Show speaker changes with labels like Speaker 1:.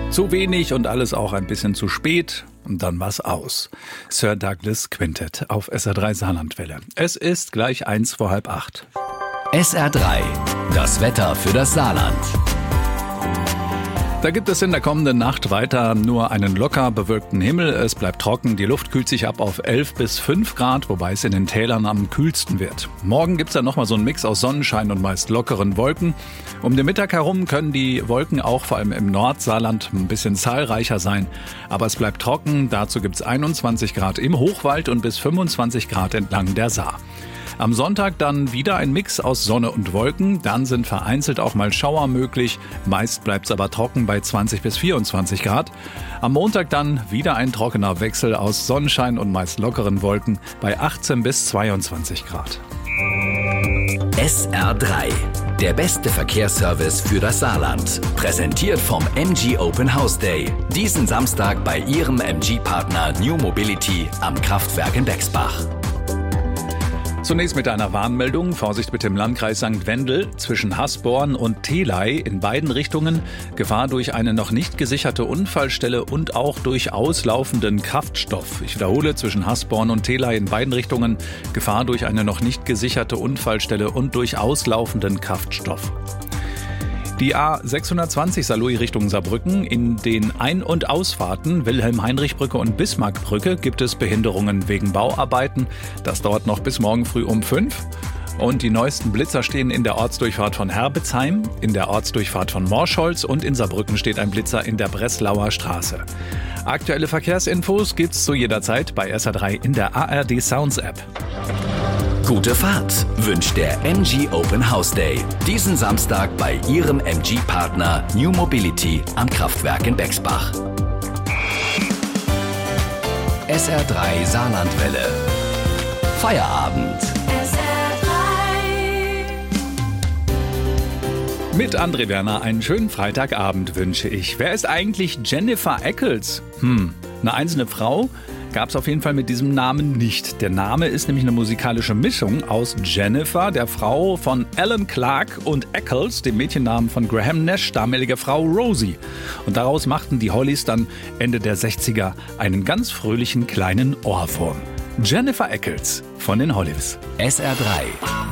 Speaker 1: Zu wenig und alles auch ein bisschen zu spät. Und dann war's aus. Sir Douglas Quintet auf SR3 Saarlandwelle. Es ist gleich 7:45.
Speaker 2: SR3, das Wetter für das Saarland.
Speaker 1: Da gibt es in der kommenden Nacht weiter nur einen locker bewölkten Himmel. Es bleibt trocken, die Luft kühlt sich ab auf 11 bis 5 Grad, wobei es in den Tälern am kühlsten wird. Morgen gibt's dann nochmal so einen Mix aus Sonnenschein und meist lockeren Wolken. Um den Mittag herum können die Wolken auch vor allem im Nordsaarland ein bisschen zahlreicher sein. Aber es bleibt trocken, dazu gibt's 21 Grad im Hochwald und bis 25 Grad entlang der Saar. Am Sonntag dann wieder ein Mix aus Sonne und Wolken. Dann sind vereinzelt auch mal Schauer möglich. Meist bleibt es aber trocken bei 20 bis 24 Grad. Am Montag dann wieder ein trockener Wechsel aus Sonnenschein und meist lockeren Wolken bei 18 bis 22 Grad.
Speaker 2: SR3, der beste Verkehrsservice für das Saarland. Präsentiert vom MG Open House Day. Diesen Samstag bei Ihrem MG-Partner New Mobility am Kraftwerk in Bexbach.
Speaker 1: Zunächst mit einer Warnmeldung. Vorsicht bitte im Landkreis St. Wendel zwischen Hasborn und Theley in beiden Richtungen. Gefahr durch eine noch nicht gesicherte Unfallstelle und auch durch auslaufenden Kraftstoff. Ich wiederhole, zwischen Hasborn und Theley in beiden Richtungen. Gefahr durch eine noch nicht gesicherte Unfallstelle und durch auslaufenden Kraftstoff. Die A620 Saarlouis Richtung Saarbrücken. In den Ein- und Ausfahrten Wilhelm-Heinrich-Brücke und Bismarck-Brücke gibt es Behinderungen wegen Bauarbeiten. Das dauert noch bis morgen früh um 5. Und die neuesten Blitzer stehen in der Ortsdurchfahrt von Herbetsheim, in der Ortsdurchfahrt von Morscholz und in Saarbrücken steht ein Blitzer in der Breslauer Straße. Aktuelle Verkehrsinfos gibt's zu jeder Zeit bei SR3 in der ARD Sounds App.
Speaker 2: Gute Fahrt wünscht der MG Open House Day. Diesen Samstag bei Ihrem MG-Partner New Mobility am Kraftwerk in Bexbach. SR3 Saarlandwelle. Feierabend.
Speaker 1: Mit André Werner einen schönen Freitagabend wünsche ich. Wer ist eigentlich Jennifer Eccles? Eine einzelne Frau gab es auf jeden Fall mit diesem Namen nicht. Der Name ist nämlich eine musikalische Mischung aus Jennifer, der Frau von Alan Clark, und Eccles, dem Mädchennamen von Graham Nash, damaliger Frau Rosie. Und daraus machten die Hollies dann Ende der 60er einen ganz fröhlichen kleinen Ohrwurm. Jennifer Eccles von den Hollies.
Speaker 2: SR3.